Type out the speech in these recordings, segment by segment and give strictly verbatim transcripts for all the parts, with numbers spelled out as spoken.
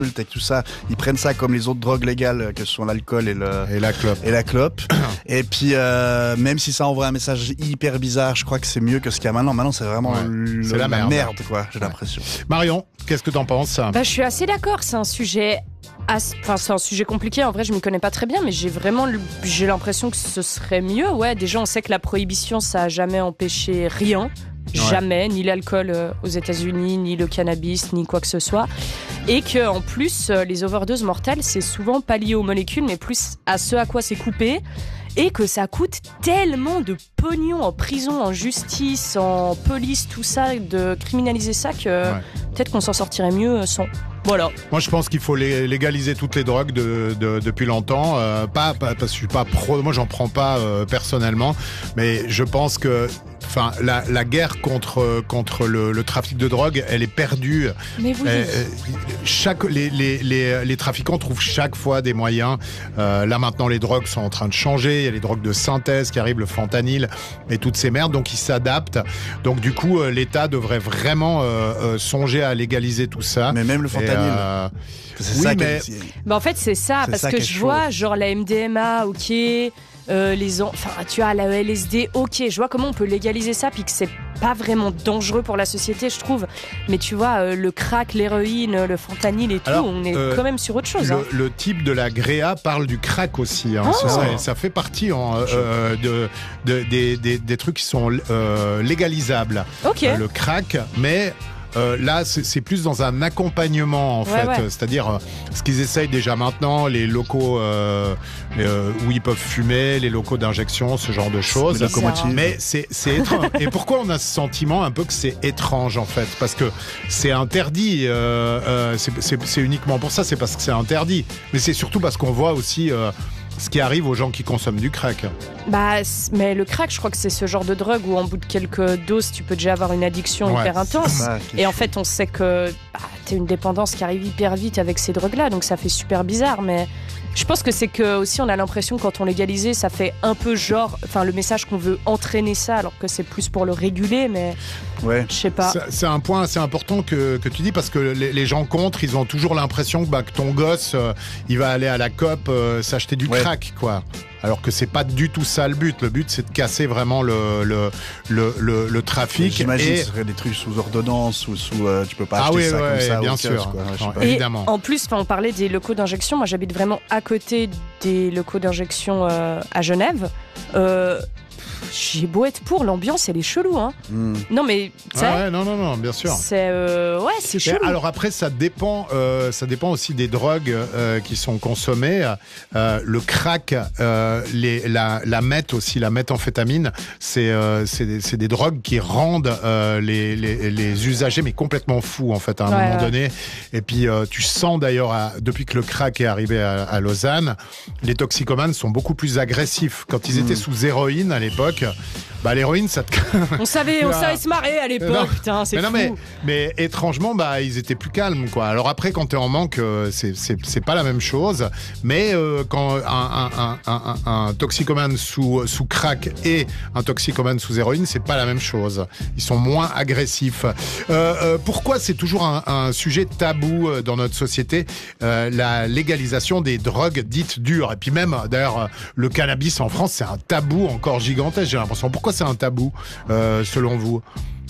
et tout ça, ils prennent ça comme les autres drogues légales que sont l'alcool et, le, et la clope. Et la clope. Et puis euh, même si ça envoie un message hyper bizarre, je crois que c'est mieux que ce qu'il y a maintenant. Maintenant, c'est vraiment ouais, le, c'est la, la merde. merde, quoi. J'ai ouais. l'impression. Marion, qu'est-ce que t'en penses? Bah, je suis assez d'accord. C'est un sujet, assez... enfin, c'est un sujet compliqué. En vrai, je m'y connais pas très bien, mais j'ai vraiment, j'ai l'impression que ce serait mieux. Ouais, déjà, on sait que la prohibition, ça a jamais empêché rien. Ouais. Jamais, ni l'alcool euh, aux États-Unis, ni le cannabis, ni quoi que ce soit. Et que en plus, euh, les overdoses mortelles, c'est souvent pas lié aux molécules, mais plus à ce à quoi c'est coupé. Et que ça coûte tellement de pognon en prison, en justice, en police, tout ça, de criminaliser ça, que ouais. peut-être qu'on s'en sortirait mieux sans. Voilà. Moi, je pense qu'il faut légaliser toutes les drogues de, de, depuis longtemps. Euh, pas, pas parce que je suis pas pro. Moi, j'en prends pas euh, personnellement, mais je pense que. Enfin, la, la guerre contre, contre le, le trafic de drogue, elle est perdue. Mais oui. Euh, chaque, les, les, les, les trafiquants trouvent chaque fois des moyens. Euh, là, maintenant, les drogues sont en train de changer. Il y a les drogues de synthèse qui arrivent, le fentanyl et toutes ces merdes. Donc, ils s'adaptent. Donc, du coup, euh, l'État devrait vraiment euh, euh, songer à légaliser tout ça. Mais même le fentanyl. Euh, c'est oui, ça mais... bah, en fait, c'est ça. C'est parce ça que je vois, genre, la M D M A, ok... Euh, les en... enfin, tu as la L S D, ok, je vois comment on peut légaliser ça, puis que c'est pas vraiment dangereux pour la société, je trouve. Mais tu vois, euh, le crack, l'héroïne, le fentanyl et tout, Alors, on est euh, quand même sur autre chose. Le, hein. le type de la Gréa parle du crack aussi. Hein. Oh. Ça, ça fait partie en, euh, de, de, de, de, des trucs qui sont euh, légalisables. Ok. Euh, le crack, mais... Euh, là, c'est, c'est plus dans un accompagnement, en ouais, fait. Ouais. C'est-à-dire, euh, ce qu'ils essayent déjà maintenant, les locaux euh, euh, où ils peuvent fumer, les locaux d'injection, ce genre de choses. C'est Mais c'est, c'est étrange. Et pourquoi on a ce sentiment un peu que c'est étrange, en fait? Parce que c'est interdit. Euh, euh, c'est, c'est, c'est uniquement pour ça, c'est parce que c'est interdit. Mais c'est surtout parce qu'on voit aussi... Euh, ce qui arrive aux gens qui consomment du crack. Bah, mais le crack, je crois que c'est ce genre de drogue où en bout de quelques doses, tu peux déjà avoir une addiction ouais. hyper intense. Ah, et en fait, on sait que bah, t'as une dépendance qui arrive hyper vite avec ces drogues-là, donc ça fait super bizarre. Mais je pense que c'est que aussi on a l'impression que quand on légalise, ça fait un peu genre, enfin le message qu'on veut entraîner ça, alors que c'est plus pour le réguler, mais ouais. je sais pas. C'est, c'est un point assez important que, que tu dis parce que les, les gens contre, ils ont toujours l'impression que, bah, que ton gosse, euh, il va aller à la COP euh, s'acheter du ouais. crack, quoi. Alors que c'est pas du tout ça le but. Le but, c'est de casser vraiment le le le le, le trafic. J'imagine et... que ce serait des trucs sous ordonnance ou sous euh, tu peux pas ah acheter oui, ça ouais, comme ça. Bien au sûr, kiosque, quoi. Non, et évidemment. En plus, on parlait des locaux d'injection. Moi, j'habite vraiment à côté des locaux d'injection euh, à Genève. Euh, J'ai beau être pour, l'ambiance elle est chelou, hein. Mm. Non mais, tu sais, ah ouais, non non non, bien sûr. C'est euh, ouais, c'est chelou. Mais alors après, ça dépend, euh, ça dépend aussi des drogues euh, qui sont consommées. Euh, le crack, euh, les, la, la meth aussi, la méthamphétamine, c'est euh, c'est des, c'est des drogues qui rendent euh, les, les les usagers mais complètement fous en fait à un ouais, moment ouais. donné. Et puis euh, tu sens d'ailleurs à, depuis que le crack est arrivé à, à Lausanne, les toxicomanes sont beaucoup plus agressifs. Quand ils mm. étaient sous héroïne à l'époque. Bah l'héroïne, ça te... On savait, on savait se marrer à l'époque, non, putain, c'est mais non, fou. Mais, mais étrangement, bah ils étaient plus calmes, quoi. Alors après, quand t'es en manque, euh, c'est c'est c'est pas la même chose. Mais euh, quand un un un un, un, un toxicomane sous sous crack et un toxicomane sous héroïne, c'est pas la même chose. Ils sont moins agressifs. Euh, euh, pourquoi c'est toujours un, un sujet tabou dans notre société, euh, la légalisation des drogues dites dures. Et puis même, d'ailleurs, le cannabis en France, c'est un tabou encore gigantesque. J'ai l'impression. Pourquoi c'est un tabou, euh, selon vous ?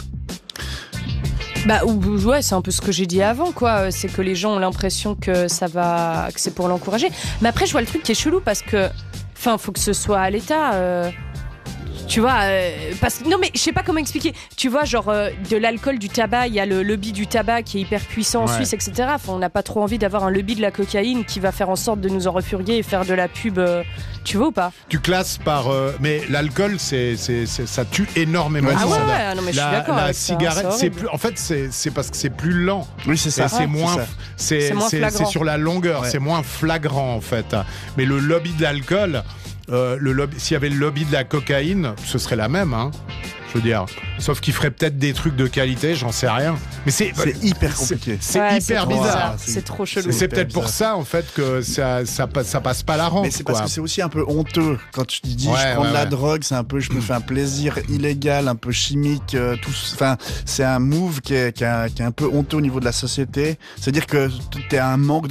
Bah ouais, c'est un peu ce que j'ai dit avant, quoi. C'est que les gens ont l'impression que ça va, que c'est pour l'encourager. Mais après, je vois le truc qui est chelou parce que, enfin, faut que ce soit à l'État. Euh... Tu vois, euh, parce que non mais je sais pas comment expliquer. Tu vois, genre euh, de l'alcool, du tabac, il y a le lobby du tabac qui est hyper puissant en ouais. Suisse, et cetera. Enfin, on n'a pas trop envie d'avoir un lobby de la cocaïne qui va faire en sorte de nous en refurguer et faire de la pub. Euh, tu vois ou pas ? Tu classes par, euh, mais l'alcool, c'est, c'est, c'est ça tue énormément. Ah ouais, ça. ouais, non mais je suis la, d'accord. La avec cigarette, ça, c'est c'est plus. En fait, c'est c'est parce que c'est plus lent. Oui, c'est ça. Et c'est ouais, moins. C'est, ça. c'est, c'est, moins c'est, c'est sur la longueur. Ouais. C'est moins flagrant en fait. Mais le lobby de l'alcool. Euh, le lobby, s'il y avait le lobby de la cocaïne, ce serait la même, hein. Je veux dire, sauf qu'il ferait peut-être des trucs de qualité, j'en sais rien. Mais c'est, c'est hyper compliqué. C'est, c'est ouais, hyper c'est trop bizarre. bizarre. C'est, c'est trop chelou. C'est, c'est peut-être pour ça en fait que ça, ça, ça passe pas la rampe. Mais c'est quoi. parce que c'est aussi un peu honteux quand tu dis ouais, je prends ouais, de la ouais. drogue, c'est un peu je me fais un plaisir illégal, un peu chimique, euh, tout. Enfin, c'est un move qui est, qui est, qui est un peu honteux au niveau de la société. C'est-à-dire que t'es un manque